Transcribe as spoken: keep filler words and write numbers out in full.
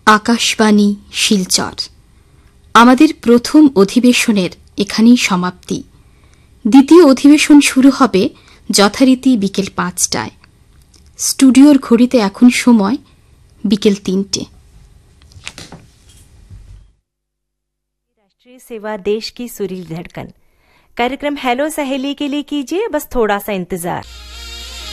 আকাশবাণী শিলচর। আমাদের প্রথম অধিবেশনের এখানেই সমাপ্তি। দ্বিতীয় অধিবেশন শুরু হবে যথারীতি বিকেল পাঁচটায়। স্টুডিওর ঘড়িতে এখন সময় বিকেল তিনটে। राष्ट्रीय सेवा देश की सुरीली धड़कन। कार्यक्रम हेलो सहेली के लिए कीजिए बस थोड़ा सा इंतजार।